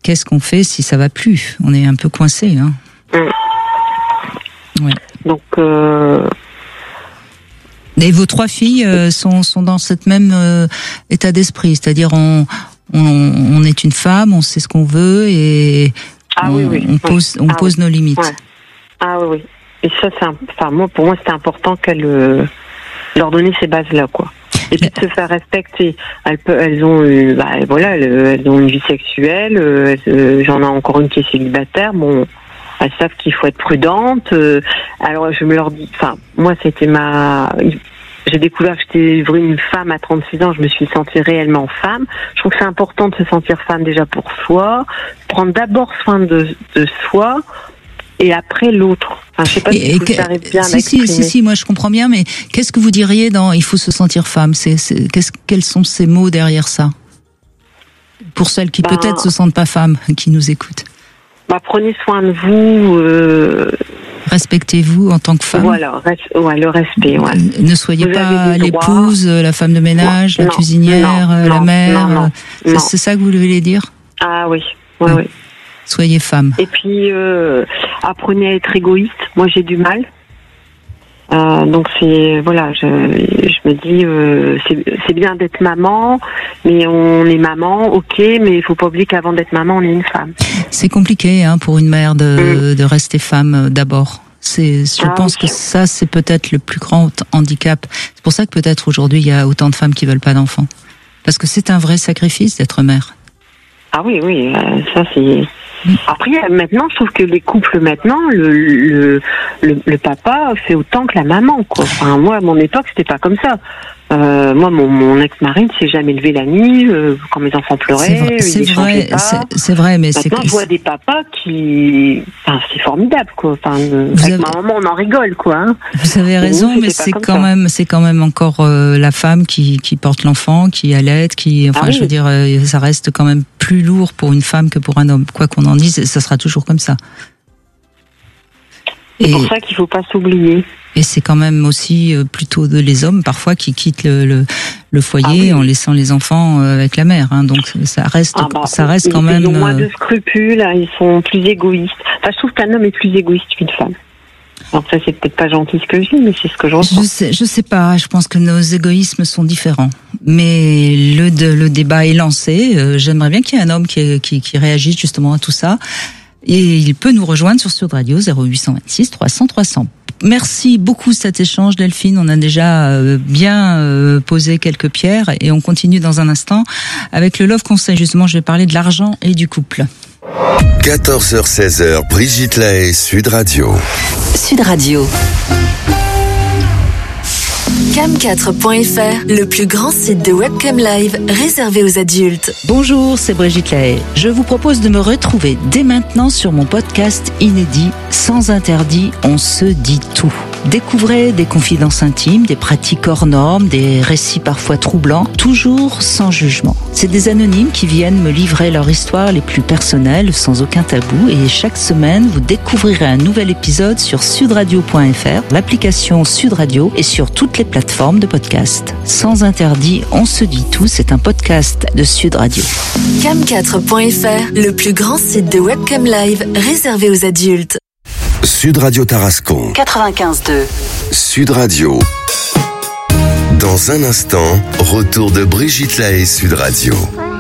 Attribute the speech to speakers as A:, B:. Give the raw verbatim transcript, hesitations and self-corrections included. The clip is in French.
A: qu'est-ce qu'on fait si ça va plus? On est un peu coincé, hein.
B: Mmh.
A: Ouais.
B: Donc. Euh...
A: Et vos trois filles euh, sont sont dans cette même euh, état d'esprit, c'est-à-dire on, on on est une femme, on sait ce qu'on veut et
B: ah,
A: on,
B: oui, oui.
A: on pose on
B: ah,
A: pose
B: oui.
A: nos limites.
B: Ouais. Ah oui, oui. Et ça, c'est un... enfin moi pour moi c'était important qu'elle euh, leur donner ces bases-là, quoi. Et puis de se faire respecter. Elles, peut, elles ont, euh, bah, voilà, elles, elles ont une vie sexuelle. Euh, euh, j'en ai encore une qui est célibataire. Bon, elles savent qu'il faut être prudente. Euh, alors je me leur dis, enfin, moi c'était ma, j'ai découvert que j'étais une femme à trente-six ans. Je me suis sentie réellement femme. Je trouve que c'est important de se sentir femme déjà pour soi, prendre d'abord soin de, de soi. Et après l'autre. Enfin, je sais pas
A: et,
B: si vous arrivez bien
A: si,
B: à
A: si, si, si, moi je comprends bien, mais qu'est-ce que vous diriez dans il faut se sentir femme? C'est, c'est, qu'est-ce, quels sont ces mots derrière ça? Pour celles qui ben, peut-être se sentent pas femmes, qui nous écoutent.
B: Bah, prenez soin de vous. Euh...
A: Respectez-vous en tant que femme.
B: Voilà, res- ouais, le respect. Ouais.
A: Ne soyez vous pas l'épouse, la femme de ménage, non, la cuisinière,
B: non,
A: la
B: non,
A: mère.
B: Non, non,
A: c'est,
B: non.
A: c'est ça que vous voulez dire?
B: Ah oui, oui, oui.
A: Soyez femme.
B: Et puis, euh, apprenez à être égoïste. Moi, j'ai du mal. Euh, donc, c'est... Voilà, je, je me dis, euh, c'est, c'est bien d'être maman, mais on est maman, ok, mais il faut pas oublier qu'avant d'être maman, on est une femme.
A: C'est compliqué hein, pour une mère de, mmh. de rester femme d'abord. C'est, je ah, pense oui. que ça, c'est peut-être le plus grand handicap. C'est pour ça que peut-être aujourd'hui, il y a autant de femmes qui veulent pas d'enfants. Parce que c'est un vrai sacrifice d'être mère.
B: Ah oui, oui, euh, ça c'est... Après, maintenant, je trouve que les couples, maintenant, le, le, le, le papa fait autant que la maman, quoi. Enfin, moi, à mon époque, c'était pas comme ça. Euh, moi, mon, mon ex-mari ne s'est jamais levé la nuit euh, quand mes enfants pleuraient.
A: C'est vrai, c'est vrai, c'est, c'est vrai, mais
B: maintenant,
A: c'est...
B: je vois des papas qui... Enfin, c'est formidable, quoi. Enfin, avec avez... ma maman, on en rigole, quoi. Hein.
A: Vous avez raison, nous, mais c'est quand, même, c'est quand même encore euh, la femme qui, qui porte l'enfant, qui allaite, qui... Enfin, ah, oui. je veux dire, euh, ça reste quand même plus lourd pour une femme que pour un homme. Quoi qu'on en dise, ça sera toujours comme ça.
B: C'est et, pour ça qu'il ne faut pas s'oublier.
A: Et c'est quand même aussi euh, plutôt de, les hommes parfois qui quittent le, le, le foyer ah oui. en laissant les enfants euh, avec la mère. Hein. Donc ça reste, ah bah, ça reste quand même.
B: Ils ont moins de scrupules, hein, ils sont plus égoïstes. Enfin, je trouve qu'un homme est plus égoïste qu'une femme. Alors ça, c'est peut-être pas gentil ce que je dis, mais c'est ce que je ressens.
A: Je sais, je sais pas. Je pense que nos égoïsmes sont différents. Mais le, de, le débat est lancé. Euh, j'aimerais bien qu'il y ait un homme qui, qui, qui réagisse justement à tout ça. Et il peut nous rejoindre sur Sud Radio zéro huit cent vingt-six trois cents trois cents. Merci beaucoup cet échange, Delphine. On a déjà euh, bien euh, posé quelques pierres et on continue dans un instant avec le Love Conseil. Justement, je vais parler de l'argent et du couple.
C: quatorze heures seize heures, Brigitte Lahaie, Sud Radio.
D: Sud Radio. cam quatre point f r, le plus grand site de webcam live réservé aux adultes.
A: Bonjour, c'est Brigitte Lahaie. Je vous propose de me retrouver dès maintenant sur mon podcast inédit Sans interdit, on se dit tout. Découvrez des confidences intimes, des pratiques hors normes, des récits parfois troublants, toujours sans jugement. C'est des anonymes qui viennent me livrer leur histoire les plus personnelles, sans aucun tabou, et chaque semaine, vous découvrirez un nouvel épisode sur sud radio point f r, l'application Sud Radio et sur toutes les plateformes de podcast. Sans interdit, on se dit tout, c'est un podcast de Sud Radio.
D: cam quatre point f r, le plus grand site de webcam live réservé aux adultes.
C: Sud Radio Tarascon
D: quatre-vingt-quinze deux.
C: Sud Radio. Dans un instant, retour de Brigitte Lahaie, Sud Radio.